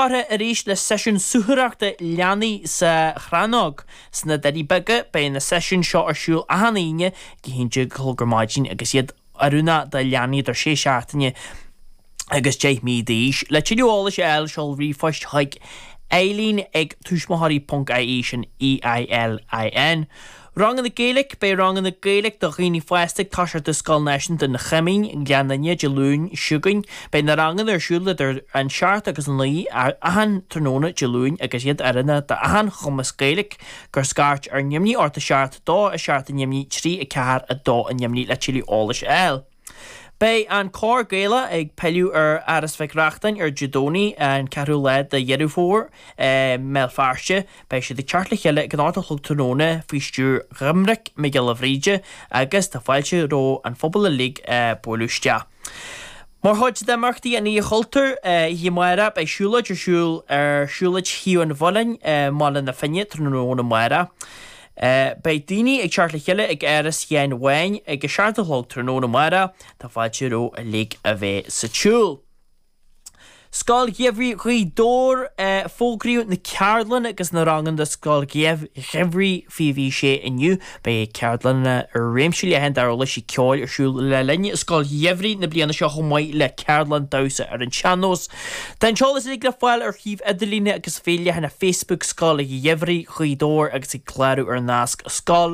chara a rís le session suhraachta leanaí sa chranog sna darí bega be na session seo arsúil ahaníine gihínte chulgurmáidín agus iad arúna da leanaí dar sé seaachtaine agus Jake Meadís le tíúála sé eil seol rífoist haig Eileen ag tuismothaí.ie sin EILIN. Rangan na Gaelic, be rangan na Gaelic do ghini fuestig tasher de Skull Nation den Cheming, Glandania, Jaloon, Shugun, be na rangan siúla der an seart agus an lí ahan ternona Jaloon agus iad arana da ahan chumas Gaelic gur scart ar nimni orta seart do a seart a nimni trí a cehar a do a nimni le chili ólis eil. Bei an cór gaela ag peiliú ar aras feicreachtain ar judóní an carú le de dheirúfór melfarse bei sé de chartla cheile gnáta chlog tróna fí stúr Ghimric Miguel Avríide agus tá fáilte ró an fphobal a lig bólúiste. Mar háid de marchtaí a ní chultar hí maira bei siúlaid ar siúl ar siúlaid hiú an bholain mála na finne tróna maira. Bei daoine ag seart le cheile ag airas dhéan bhain ag seart a chlog tróna maira tá fáilte ró a lig a bheith sa tiúl. Skál Gievri Ridor fógriú na Carolan agus na rangan de Skál Gievri fi sé inniu bei Carolan ar réimsúil a hen dar leis i ceáil ar siúil le lenne Skál Gievri na bliana seo chomáid le Carolan dausa ar an chanos. Den seolas ag le fáil ar híh Idirlíne agus féile hena Facebook Skál Gievri Ridor agus ag clárú ar nasc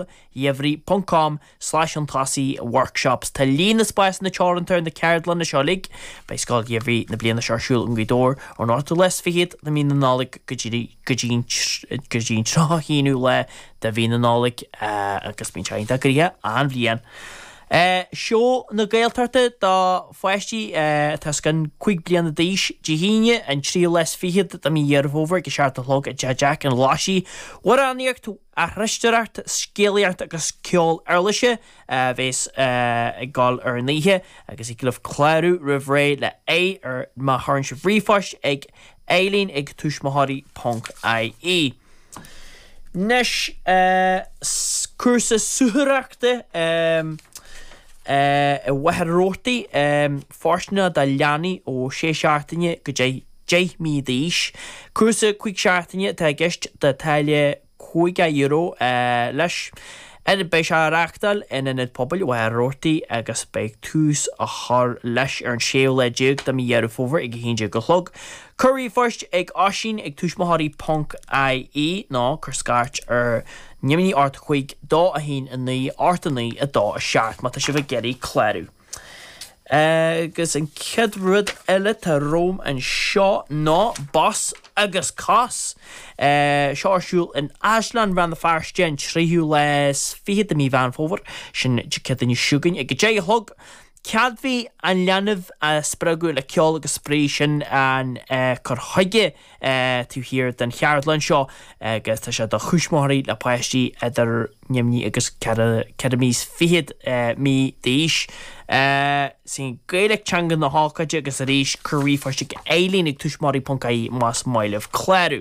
skálgievri.com/antasi workshops. Tá lína spáis na Charantar na Carolan na seolig bei Skál Gievri na bliana seo siúil Gidor or not less fiad na mína nálig gajin trahínú le da vína nálig agus bín chain dagríthe an bhíon. Seo na gaeltarta da fuistí tas gan cuig bliana díis dihíine an trí les fiad da mí dhearmhóver go seart a hlog a Jack an Lashi war aníocht a risteart scéalaart agus ceol airlaise bhés gáil ar níthe agus i gluh clárú rih le é ar má tharn se bhrífoist ag Eileen ag tuismothaí.ie. Nes cursa suhraachta weharrótaí fársna da leanaí ó sé seaachtaine go Jake Meadís. Cursa cuig seaachtaine tá gist de taile €50 leis. Bei se reachtal in it pobl weharrótaí agus bei tús a thar leis ar an séo le déag da mí dhearmhóver ag hínte go chlog. Curí first ag asín ag tuismothaí.ie ná chur scart ar nimní ort chuig dá a hín in ní ortaní a dá a seart má tá si bheith geirí clárú. Agus an cedrúd eile tá róm an seo ná bos agus cas seo arsúil in Aslan ran na fearste an tríú les fiad a mí bhean fóver sin ceadní siúgain ag go dé thug Ceadhí an leanamh a spragu le ceol agus spré sin an chur chuige tú hir den cheartlan seo agus tá sé do chúismóirí le páistí idir nimní agus ceadmís fiad mí díis. Sin Gaelic teangan na hácaide agus a rééis curí fáiste Eileen ag tuismothaí.ie más máileh clárú.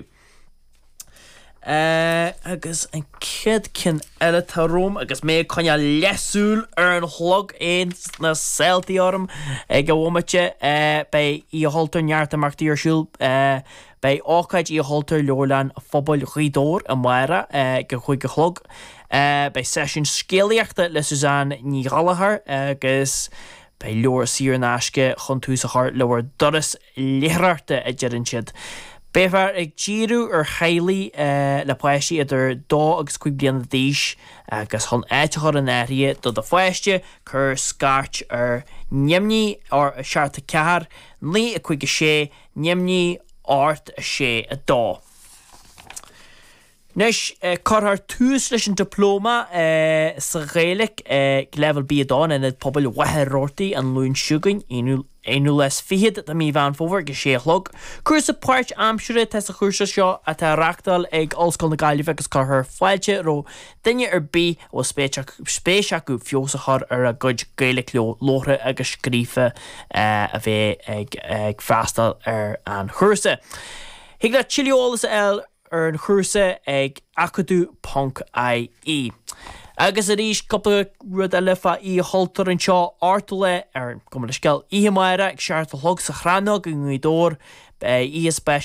Agus an cid cin eile tá róm agus mé chuine lesúil ar an chlog éon na seltaí orm ag go bhfumaite bei í holtar neartta martaí ar siúil bei ácaid í holtar leorlan phobal Ridor a maira go chuig go chlog bei session scéalaíochta le Suzanne ní Gallagher agus bei leor sír náisce chun tús a thar leor doras léthreachta a deireann siad. Béfar ag díú ar chailí le páistí idir dó agus cuig bliana díis agus chun éitechar an éirí do do fáiste chur scart ar nimní ar seart a cehar lí a chuig a sé nimní ort a sé a dó. Nes carthar tús leis an diplóma sa Gaelic level B adán in it pobl weharrótaí an lún siúgain éanú les fiad a mí bhean fóver go sé chlog. Cursa páirt amsúre te a chuirsa seo a tá reachtal ag Ollscoil na Gaillimh agus carthar fáilte ró duine ar bí ó spéisiacu fiosachar ar a gcuid Gaelic lóthra agus scrífa a bheith ag freastal ar an chuirsa. Hiag le tíolas eil ar an chuirsa ag acadú.ie. Agus a rís coppla rud a lefa í holtar an seo ártala ar cum le sceil ihe maira ag seart a hlog sa chranog an Gidor í